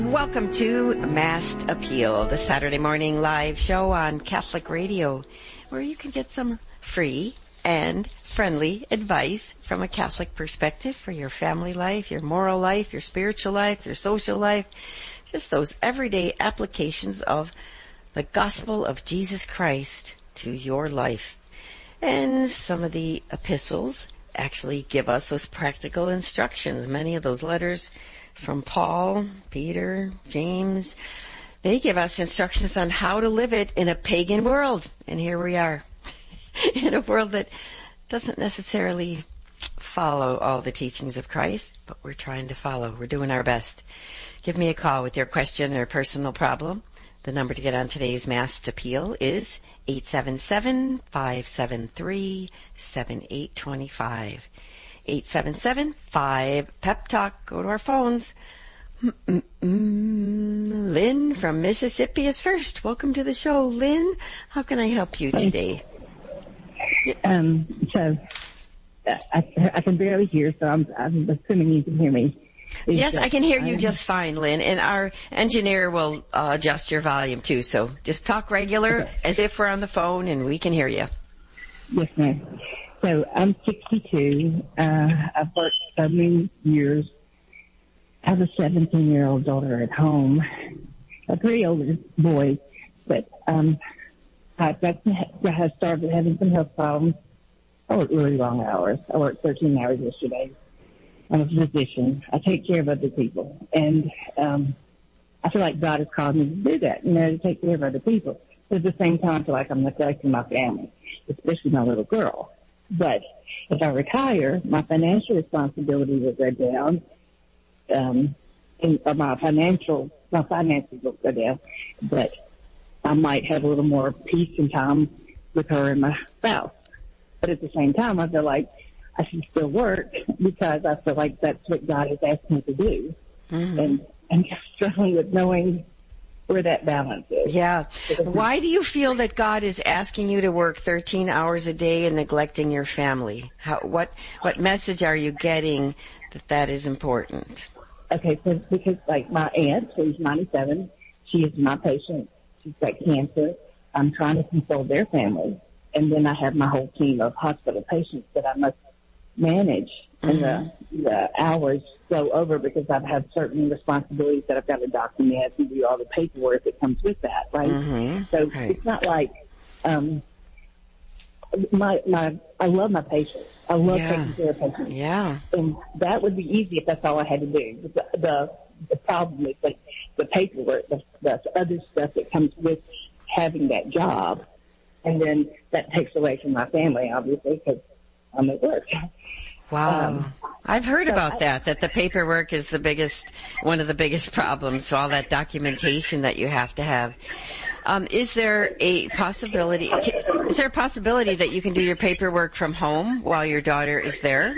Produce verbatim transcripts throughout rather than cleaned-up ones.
Welcome to Masked Appeal, the Saturday morning live show on Catholic Radio, where you can get some free and friendly advice from a Catholic perspective for your family life, your moral life, your spiritual life, your social life, just those everyday applications of the gospel of Jesus Christ to your life. And some of the epistles actually give us those practical instructions. Many of those letters from Paul, Peter, James, they give us instructions on how to live it in a pagan world. And here we are, in a world that doesn't necessarily follow all the teachings of Christ, but we're trying to follow. We're doing our best. Give me a call with your question or personal problem. The number to get on today's Masked Appeal is eight seven seven, five seven three, seven eight two five. eight seven seven, five, Pep Talk. Go to our phones. Mm-mm-mm. Lynn from Mississippi is first. Welcome to the show, Lynn. How can I help you today? Um, so, uh, I, I can barely hear, so I'm, I'm assuming you can hear me. Is yes, that, I can hear you um, just fine, Lynn, and our engineer will uh, adjust your volume too, so just talk regular okay. as if we're on the phone and we can hear you. Yes, ma'am. So I'm sixty-two. Uh, I've worked so many years. I have a seventeen-year-old daughter at home, a pretty older boy, but um, I, I have started having some health problems. I work really long hours. I worked thirteen hours yesterday. I'm a physician. I take care of other people, and um, I feel like God has called me to do that, you know, to take care of other people. But at the same time, I feel like I'm neglecting my family, especially my little girl. But if I retire, my financial responsibility will go down, um, and or my financial, my finances will go down, but I might have a little more peace and time with her and my spouse. But at the same time, I feel like I should still work because I feel like that's what God has asked me to do. Mm-hmm. And I'm just struggling with knowing where that balance is. Yeah. Why do you feel that God is asking you to work thirteen hours a day and neglecting your family? How, what, what message are you getting that that is important? Okay, so because like my aunt, who's ninety-seven, she is my patient. She's got cancer. I'm trying to console their family. And then I have my whole team of hospital patients that I must manage. Mm-hmm. And the, the hours go over because I've had certain responsibilities that I've got to document and do all the paperwork that comes with that, right? Mm-hmm. So okay. It's not like, um, my, my, I love my patients. I love yeah. taking care of patients. Yeah. And that would be easy if that's all I had to do. The, the, the problem is like the paperwork, the, the other stuff that comes with having that job. And then that takes away from my family, obviously, because I'm at work. Wow. Um, I've heard so about I, that, that the paperwork is the biggest, one of the biggest problems, so all that documentation that you have to have. Um, is there a possibility, is there a possibility that you can do your paperwork from home while your daughter is there?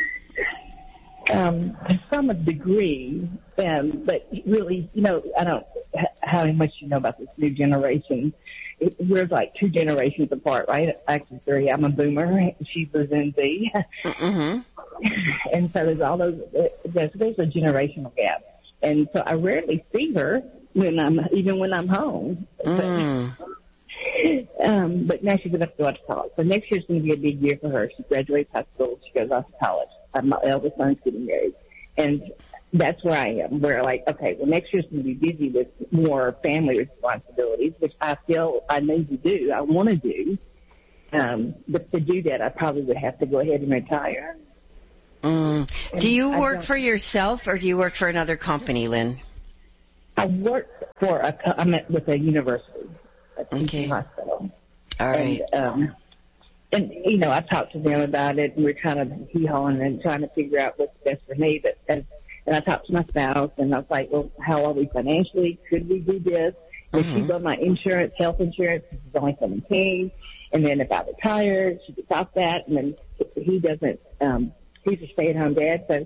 Um, to some degree, um, but really, you know, I don't, how much you know about this new generation. It, we're like two generations apart, right? Actually, three. I'm a boomer. She was in Z. Mm-hmm. And so there's all those, there's, there's a generational gap. And so I rarely see her when I'm, even when I'm home. Mm. But, um, but now she's going to go out to college. So next year's going to be a big year for her. She graduates high school. She goes off to college. My eldest son's getting married. And that's where I am, where like, okay, well, next year's going to be busy with more family responsibilities, which I feel I need to do. I want to do. Um, but to do that, I probably would have to go ahead and retire. Mm. Do you work for yourself or do you work for another company, Lynn? I work for a, I'm at, with a university, a teaching okay. hospital. All right. And, um, and, you know, I talked to them about it and we're kind of hee-hawing and trying to figure out what's best for me. But, and, and I talked to my spouse and I was like, well, how are we financially? Could we do this? If mm-hmm. she's on my insurance, health insurance, this is only seventeen. And then if I retire, she gets off that. And then he doesn't, um, he's a stay-at-home dad, so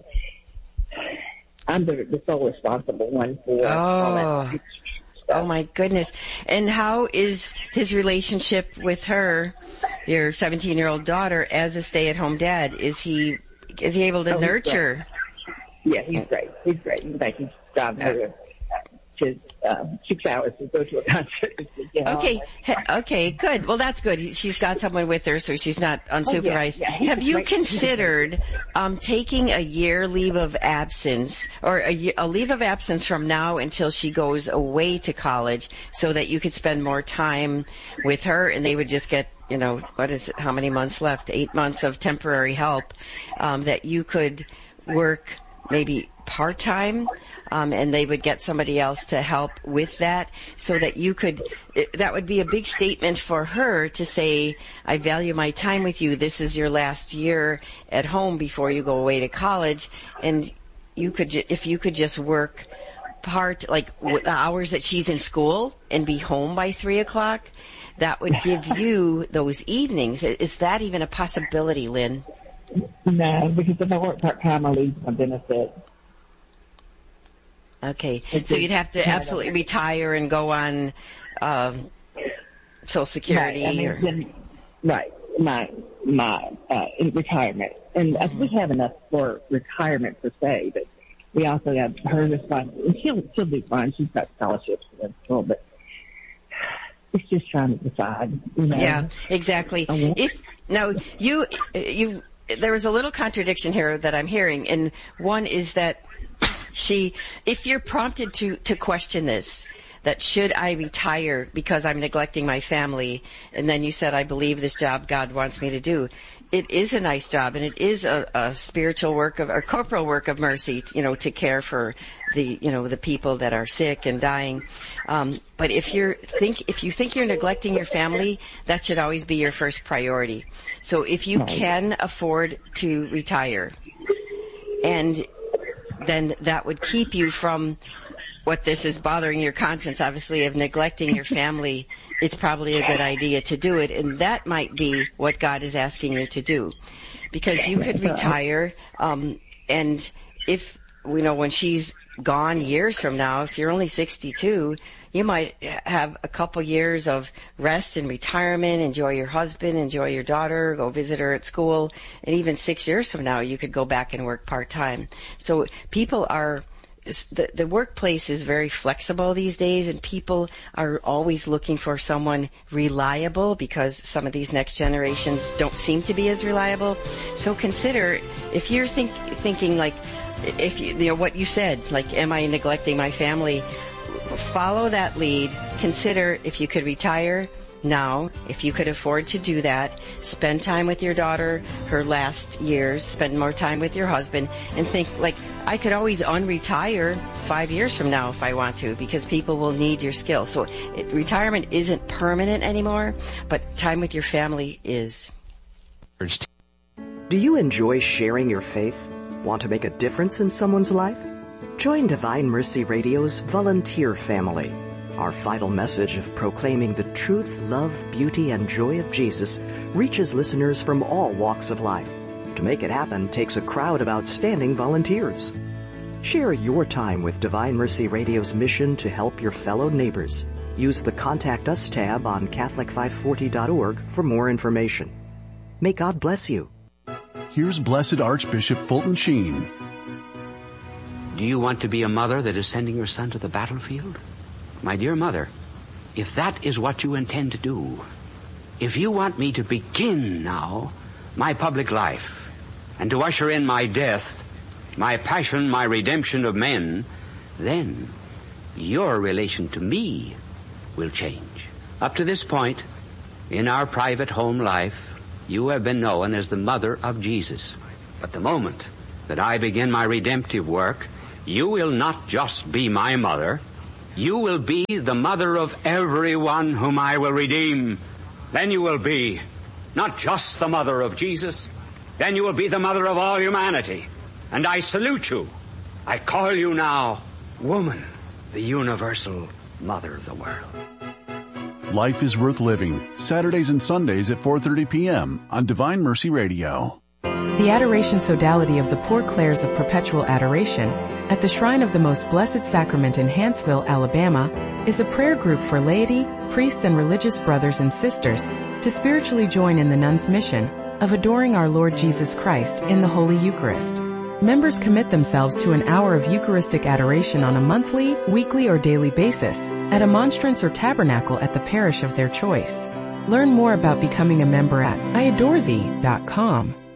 I'm the, the sole responsible one for oh. all that stuff. Oh, my goodness. And how is his relationship with her, your seventeen-year-old daughter, as a stay-at-home dad? Is he is he able to oh, nurture? Yeah, he's great. He's great. In fact, he's driving her to um, six hours to go to a concert. You know, Okay, like, okay, good. Well, that's good. She's got someone with her, so she's not unsupervised. Oh, yeah, yeah. Have you considered um, taking a year leave of absence, or a, year, a leave of absence from now until she goes away to college, so that you could spend more time with her, and they would just get, you know, what is it? How many months left? Eight months of temporary help, um, that you could work maybe part-time, um, and they would get somebody else to help with that, so that you could, that would be a big statement for her to say, I value my time with you. This is your last year at home before you go away to college. And you could, if you could just work part, like the hours that she's in school and be home by three o'clock, that would give you those evenings. Is that even a possibility, Lynn? No, because if I work part-time, I lose my benefit. Okay, it's so you'd have to absolutely retire and go on um, Social Security. Right, I mean, or... then, right, my my uh, in retirement, and mm-hmm. we have enough for retirement per se, but we also have her responsibility. She'll she'll be fine. She's got scholarships and school, but it's just trying to decide. You know? Yeah, exactly. If now you you there is a little contradiction here that I'm hearing, and one is that. She, if you're prompted to, to question this, that should I retire because I'm neglecting my family, and then you said, I believe this job God wants me to do. It is a nice job, and it is a, a spiritual work of, or corporal work of mercy, you know, to care for the, you know, the people that are sick and dying. Um, but if you're think, if you think you're neglecting your family, that should always be your first priority. So if you can afford to retire, and then that would keep you from what this is bothering your conscience, obviously, of neglecting your family. It's probably a good idea to do it, and that might be what God is asking you to do. Because you could retire, um, and if, you know, when she's gone years from now, if you're only sixty-two, you might have a couple years of rest and retirement, enjoy your husband, enjoy your daughter, go visit her at school, and even six years from now, you could go back and work part-time. So people are, the, the workplace is very flexible these days, and people are always looking for someone reliable, because some of these next generations don't seem to be as reliable. So consider, if you're think, thinking like, if you, you know, what you said, like, am I neglecting my family? Follow that lead. Consider if you could retire now, if you could afford to do that. Spend time with your daughter her last years. Spend more time with your husband, and think, like, I could always unretire five years from now if I want to, because people will need your skills. So it, retirement isn't permanent anymore, but time with your family is. Do you enjoy sharing your faith? Want to make a difference in someone's life? Join Divine Mercy Radio's volunteer family. Our vital message of proclaiming the truth, love, beauty, and joy of Jesus reaches listeners from all walks of life. To make it happen takes a crowd of outstanding volunteers. Share your time with Divine Mercy Radio's mission to help your fellow neighbors. Use the Contact Us tab on Catholic five forty dot org for more information. May God bless you. Here's Blessed Archbishop Fulton Sheen. Do you want to be a mother that is sending your son to the battlefield? My dear mother, if that is what you intend to do, if you want me to begin now my public life and to usher in my death, my passion, my redemption of men, then your relation to me will change. Up to this point, in our private home life, you have been known as the mother of Jesus. But the moment that I begin my redemptive work, you will not just be my mother. You will be the mother of everyone whom I will redeem. Then you will be not just the mother of Jesus. Then you will be the mother of all humanity. And I salute you. I call you now woman, the universal mother of the world. Life is Worth Living, Saturdays and Sundays at four thirty p.m. on Divine Mercy Radio. The Adoration Sodality of the Poor Clares of Perpetual Adoration at the Shrine of the Most Blessed Sacrament in Hanceville, Alabama, is a prayer group for laity, priests, and religious brothers and sisters to spiritually join in the nuns' mission of adoring our Lord Jesus Christ in the Holy Eucharist. Members commit themselves to an hour of Eucharistic adoration on a monthly, weekly, or daily basis at a monstrance or tabernacle at the parish of their choice. Learn more about becoming a member at I adore thee dot com.